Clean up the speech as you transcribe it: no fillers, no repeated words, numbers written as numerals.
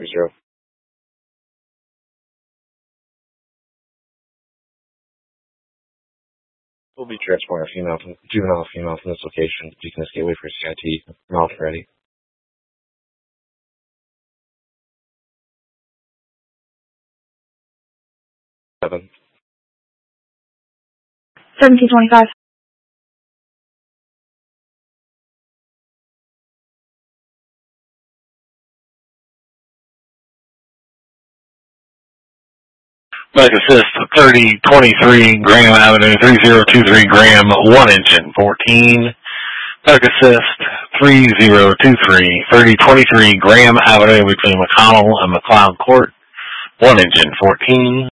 30. We'll be transporting a juvenile female from this location. You can escape away for CIT. Mouth ready. 7. 1725. Medic assist 3023 Graham Avenue, 3023 Graham, 1 engine 14. Medic assist 3023 3023 Graham Avenue between McConnell and McLeod Court, 1 engine 14.